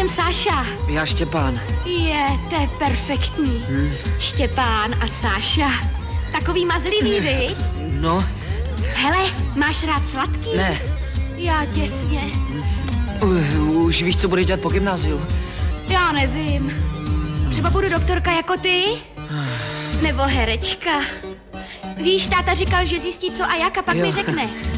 jsem Sáša. Já Štěpán. To je perfektní. Štěpán a Sáša. Takový mazlivý, viď? No. Hele, máš rád sladký? Ne. Já těsně. Už víš, co budeš dělat po gymnáziu? Já nevím. Třeba budu doktorka jako ty? Nebo herečka. Víš, táta říkal, že zjistí co a jak a pak mi řekne.